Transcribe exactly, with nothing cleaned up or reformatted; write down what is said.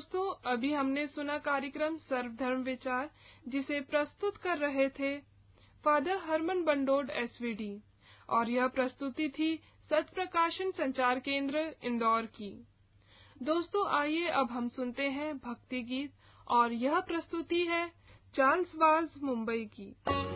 दोस्तों, अभी हमने सुना कार्यक्रम सर्वधर्म विचार, जिसे प्रस्तुत कर रहे थे फादर हरमन बंडोड एसवीडी, और यह प्रस्तुति थी सत्प्रकाशन संचार केंद्र इंदौर की। दोस्तों, आइए अब हम सुनते हैं भक्ति गीत, और यह प्रस्तुति है चार्ल्स वाज मुंबई की।